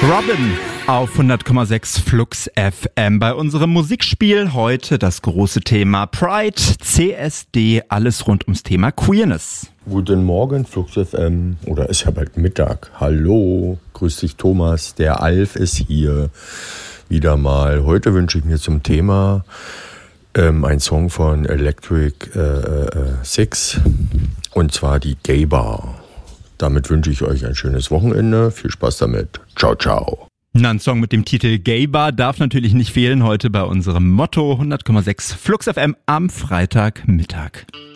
Robin auf 100,6 Flux FM. Bei unserem Musikspiel heute das große Thema Pride, CSD, alles rund ums Thema Queerness. Guten Morgen, Flux FM. Oder ist ja bald Mittag. Hallo, grüß dich Thomas, der Alf ist hier. Wieder mal. Heute wünsche ich mir zum Thema einen Song von Electric Six. Und zwar die Gay Bar. Damit wünsche ich euch ein schönes Wochenende. Viel Spaß damit. Ciao, ciao. Ein Song mit dem Titel Gay Bar darf natürlich nicht fehlen heute bei unserem Motto 100,6 Flux FM am Freitagmittag.